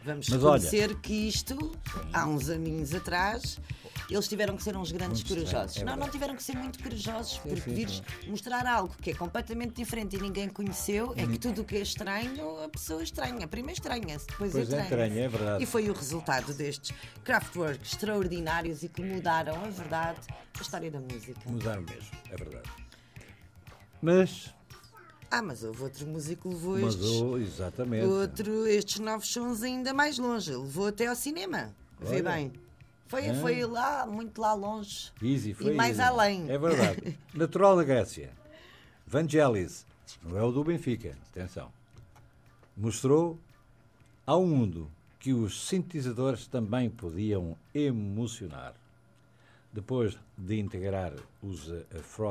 Vamos Mas reconhecer que isto, há uns aninhos atrás, eles tiveram que ser uns grandes Muito estranho, corajosos. é Não verdade. tiveram que ser muito corajosos, porque sim, vires mostrar algo que é completamente diferente e ninguém conheceu, é que tudo o que é estranho, a pessoa estranha. Primeiro estranha-se, depois Pois é, estranha, é verdade. E foi o resultado destes Kraftwerk extraordinários e que mudaram, a verdade, a história da música. Mudaram mesmo, é verdade. Mas Mas houve outro músico que levou exatamente. estes novos sons ainda mais longe. Levou até ao cinema. Vê Olha. bem. Foi lá, muito lá longe. Foi e mais easy. além. É verdade. Natural da Grécia. Vangelis, não é o do Benfica, atenção. Mostrou ao mundo que os sintetizadores também podiam emocionar. Depois de integrar os